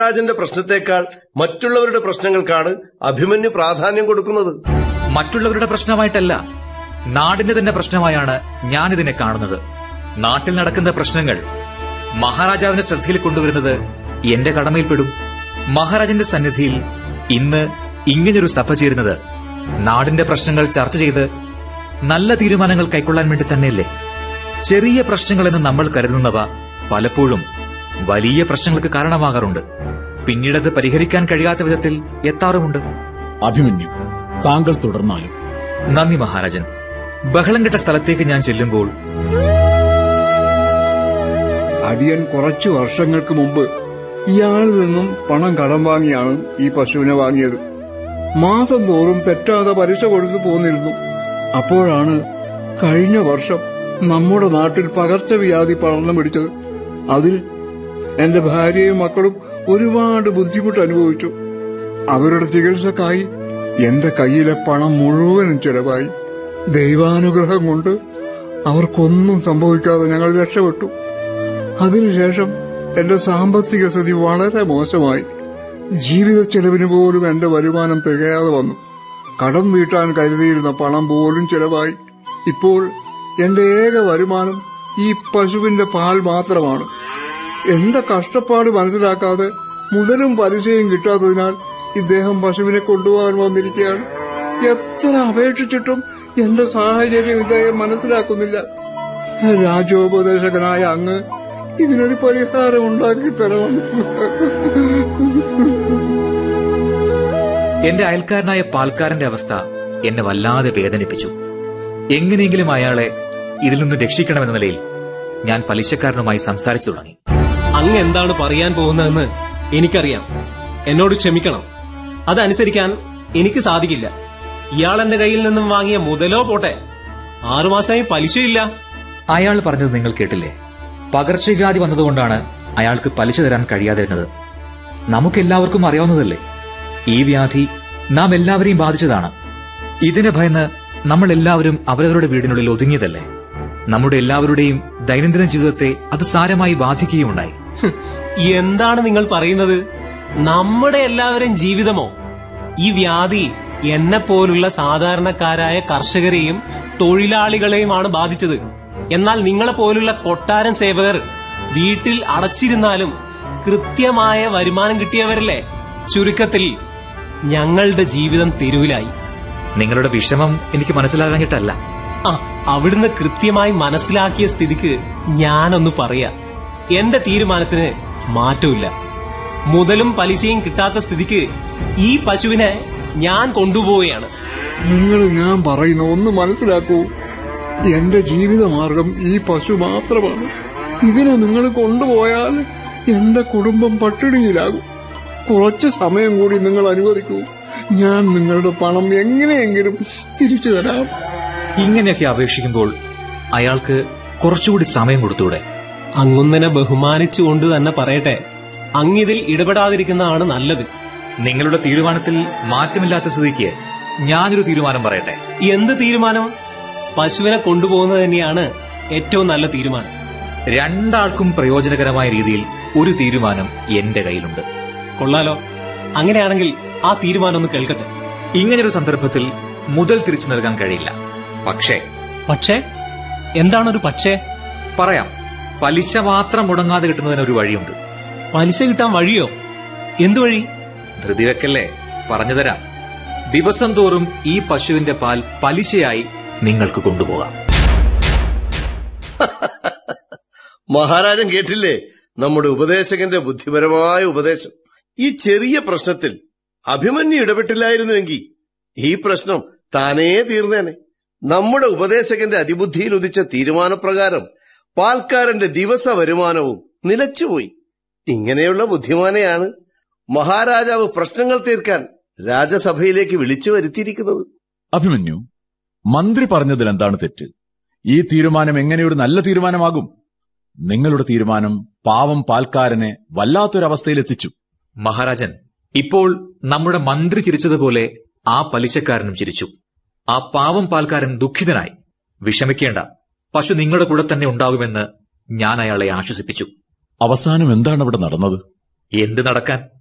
രാജന്റെ പ്രശ്നത്തെക്കാൾ മറ്റുള്ളവരുടെ പ്രശ്നങ്ങൾക്കാണ് അഭിമന്യു പ്രാധാന്യം കൊടുക്കുന്നത്. മറ്റുള്ളവരുടെ പ്രശ്നമായിട്ടല്ല, നാടിന്റെ തന്നെ പ്രശ്നമായാണ് ഞാനിതിനെ കാണുന്നത്. നാട്ടിൽ നടക്കുന്ന പ്രശ്നങ്ങൾ മഹാരാജാവിന്റെ ശ്രദ്ധയിൽ കൊണ്ടുവരുന്നത് എന്റെ കടമയിൽപ്പെടും. മഹാരാജന്റെ സന്നിധിയിൽ ഇന്ന് ഇങ്ങനൊരു സഭ ചേരുന്നത് നാടിന്റെ പ്രശ്നങ്ങൾ ചർച്ച ചെയ്ത് നല്ല തീരുമാനങ്ങൾ കൈക്കൊള്ളാൻ വേണ്ടി തന്നെയല്ലേ? ചെറിയ പ്രശ്നങ്ങളെന്ന് നമ്മൾ കരുതുന്നവ പലപ്പോഴും വലിയ പ്രശ്നങ്ങൾക്ക് കാരണമാകാറുണ്ട്. പിന്നീടത് പരിഹരിക്കാൻ കഴിയാത്ത വിധത്തിൽ എത്താറുമുണ്ട്. അഭിമന്യു, താങ്കൾ തുടർന്നാലും. നന്ദി മഹാരാജൻ. ബഹളം കെട്ട സ്ഥലത്തേക്ക് ഞാൻ ചെല്ലുമ്പോൾ അടിയൻ കുറച്ചു വർഷങ്ങൾക്ക് മുമ്പ് ഇയാളിൽ നിന്നും പണം കടം വാങ്ങിയാണ് ഈ പശുവിനെ വാങ്ങിയത്. മാസം തോറും തെറ്റാതെ പലിശ കൊടുത്തു പോന്നിരുന്നു. അപ്പോഴാണ് കഴിഞ്ഞ വർഷം നമ്മുടെ നാട്ടിൽ പകർച്ചവ്യാധി പടർന്നു പിടിച്ചത്. അതിൽ എന്റെ ഭാര്യയും മക്കളും ഒരുപാട് ബുദ്ധിമുട്ട് അനുഭവിച്ചു. അവരുടെ ചികിത്സക്കായി എന്റെ കയ്യിലെ പണം മുഴുവനും ചെലവായി. ദൈവാനുഗ്രഹം കൊണ്ട് അവർക്കൊന്നും സംഭവിക്കാതെ ഞങ്ങൾ രക്ഷപ്പെട്ടു. അതിനുശേഷം എന്റെ സാമ്പത്തിക സ്ഥിതി വളരെ മോശമായി. ജീവിത ചെലവിന് പോലും എന്റെ വരുമാനം തികയാതെ വന്നു. കടം വീട്ടാൻ കരുതിയിരുന്ന പണം പോലും ചെലവായി. ഇപ്പോൾ എന്റെ ഏക വരുമാനം ഈ പശുവിന്റെ പാൽ മാത്രമാണ്. എന്റെ കഷ്ടപ്പാട് മനസ്സിലാക്കാതെ മുതലും പലിശയും കിട്ടാത്തതിനാൽ ഇദ്ദേഹം പശുവിനെ കൊണ്ടുപോകാൻ വന്നിരിക്കുകയാണ്. എത്ര അപേക്ഷിച്ചിട്ടും എന്റെ സാഹചര്യം ഇദ്ദേഹം മനസ്സിലാക്കുന്നില്ല. രാജോപദേശകനായ അങ്ങ് ഇതിനൊരു പരിഹാരം ഉണ്ടാക്കി തരണം. എന്റെ അയൽക്കാരനായ പാൽക്കാരന്റെ അവസ്ഥ എന്നെ വല്ലാതെ വേദനിപ്പിച്ചു. എങ്ങനെയെങ്കിലും അയാളെ ഇതിൽ നിന്ന് രക്ഷിക്കണമെന്ന നിലയിൽ ഞാൻ പലിശക്കാരനുമായി സംസാരിച്ചു തുടങ്ങി. അങ്ങ് എന്താണ് പറയാൻ പോകുന്നതെന്ന് എനിക്കറിയാം. എന്നോട് ക്ഷമിക്കണം. അതനുസരിക്കാൻ എനിക്ക് സാധിക്കില്ല. ഇയാൾ എന്റെ കയ്യിൽ നിന്നും വാങ്ങിയ മുതലോ പോട്ടെ, 6 മാസമായി പലിശയില്ല. അയാൾ പറഞ്ഞത് നിങ്ങൾ കേട്ടില്ലേ? പകർച്ചവ്യാധി വന്നതുകൊണ്ടാണ് അയാൾക്ക് പലിശ തരാൻ കഴിയാതിരുന്നത്. നമുക്കെല്ലാവർക്കും അറിയാവുന്നതല്ലേ, ഈ വ്യാധി നാം എല്ലാവരെയും ബാധിച്ചതാണ്. ഇതിനെ ഭയന്ന് നമ്മൾ എല്ലാവരും അവരവരുടെ വീടിനുള്ളിൽ ഒതുങ്ങിയതല്ലേ? നമ്മുടെ എല്ലാവരുടെയും ദൈനംദിന ജീവിതത്തെ അത് സാരമായി ബാധിക്കുകയുണ്ടായി. എന്താണ് നിങ്ങൾ പറയുന്നത്? നമ്മുടെ എല്ലാവരും ജീവിതമോ? ഈ വ്യാധി എന്നെ പോലുള്ള സാധാരണക്കാരായ കർഷകരെയും തൊഴിലാളികളെയുമാണ് ബാധിച്ചത്. എന്നാൽ നിങ്ങളെ പോലുള്ള കൊട്ടാരം സേവകർ വീട്ടിൽ അടച്ചിരുന്നാലും കൃത്യമായ വരുമാനം കിട്ടിയവരല്ലേ. ചുരുക്കത്തിൽ ഞങ്ങളുടെ ജീവിതം തെരുവിലായി. നിങ്ങളുടെ വിഷമം എനിക്ക് മനസ്സിലാകാഞ്ഞിട്ടല്ല. അവിടുന്ന് കൃത്യമായി മനസ്സിലാക്കിയ സ്ഥിതിക്ക് ഞാനൊന്ന് പറയാ. എന്റെ തീരുമാനത്തിന് മാറ്റമില്ല. മുതലും പലിശയും കിട്ടാത്ത സ്ഥിതിക്ക് ഈ പശുവിനെ ഞാൻ കൊണ്ടുപോവുകയാണ്. നിങ്ങൾ ഞാൻ പറയുന്ന ഒന്ന് മനസ്സിലാക്കൂ. എന്റെ ജീവിതമാർഗം ഈ പശു മാത്രമാണ്. ഇതിനെ നിങ്ങൾ കൊണ്ടുപോയാൽ എന്റെ കുടുംബം പട്ടിണിയിലാകും. കുറച്ച് സമയം കൂടി നിങ്ങൾ അനുവദിക്കൂ. ഞാൻ നിങ്ങളുടെ പണം എങ്ങനെയെങ്കിലും തിരിച്ചു തരാം. ഇങ്ങനെയൊക്കെ അപേക്ഷിക്കുമ്പോൾ അയാൾക്ക് കുറച്ചുകൂടി സമയം കൊടുത്തൂടെ? അങ്ങുന്നനെ ബഹുമാനിച്ചുകൊണ്ട് തന്നെ പറയട്ടെ, അങ്ങിതിൽ ഇടപെടാതിരിക്കുന്നതാണ് നല്ലത്. നിങ്ങളുടെ തീരുമാനത്തിൽ മാറ്റമില്ലാത്ത സ്ഥിതിക്ക് ഞാനൊരു തീരുമാനം പറയട്ടെ. എന്ത് തീരുമാനം? പശുവിനെ കൊണ്ടുപോകുന്നത് തന്നെയാണ് ഏറ്റവും നല്ല തീരുമാനം. രണ്ടാൾക്കും പ്രയോജനകരമായ രീതിയിൽ ഒരു തീരുമാനം എന്റെ കയ്യിലുണ്ട്. കൊള്ളാലോ. അങ്ങനെയാണെങ്കിൽ ആ തീരുമാനം ഒന്ന് കേൾക്കട്ടെ. ഇങ്ങനൊരു സന്ദർഭത്തിൽ മുതൽ തിരിച്ചു നൽകാൻ കഴിയില്ല. പക്ഷേ എന്താണൊരു പക്ഷേ? പറയാം. പലിശ മാത്രം മുടങ്ങാതെ കിട്ടുന്നതിനൊരു വഴിയുണ്ട്. പലിശ കിട്ടാൻ വഴിയോ? എന്തു വഴി? ധൃതി വെക്കല്ലേ, പറഞ്ഞുതരാം. ദിവസം തോറും ഈ പശുവിന്റെ പാൽ പലിശയായി നിങ്ങൾക്ക് കൊണ്ടുപോകാം. മഹാരാജൻ കേട്ടില്ലേ നമ്മുടെ ഉപദേശകന്റെ ബുദ്ധിപരമായ ഉപദേശം? ഈ ചെറിയ പ്രശ്നത്തിൽ അഭിമന്യു ഇടപെട്ടില്ലായിരുന്നുവെങ്കിൽ ഈ പ്രശ്നം താനേ തീർന്നേനെ. നമ്മുടെ ഉപദേശകന്റെ അതിബുദ്ധിയിൽ ഉദിച്ച തീരുമാനപ്രകാരം പാൽക്കാരന്റെ ദിവസ വരുമാനവും നിലച്ചുപോയി. ഇങ്ങനെയുള്ള ബുദ്ധിമാനെയാണ് മഹാരാജാവ് പ്രശ്നങ്ങൾ തീർക്കാൻ രാജസഭയിലേക്ക് വിളിച്ചു വരുത്തിയിരിക്കുന്നത്. അഭിമന്യു, മന്ത്രി പറഞ്ഞതിൽ എന്താണ് തെറ്റ്? ഈ തീരുമാനം എങ്ങനെയൊരു നല്ല തീരുമാനമാകും? നിങ്ങളുടെ തീരുമാനം പാവം പാൽക്കാരനെ വല്ലാത്തൊരവസ്ഥയിലെത്തിച്ചു. മഹാരാജൻ, ഇപ്പോൾ നമ്മുടെ മന്ത്രി ചിരിച്ചതുപോലെ ആ പലിശക്കാരനും ചിരിച്ചു. ആ പാവം പാൽക്കാരൻ ദുഃഖിതനായി. വിഷമിക്കേണ്ട, പശു നിങ്ങളുടെ കൂടെ തന്നെ ഉണ്ടാകുമെന്ന് ഞാൻ അയാളെ ആശ്വസിപ്പിച്ചു. അവസാനം എന്താണ് അവിടെ നടന്നത്? എന്ത് നടക്കാൻ?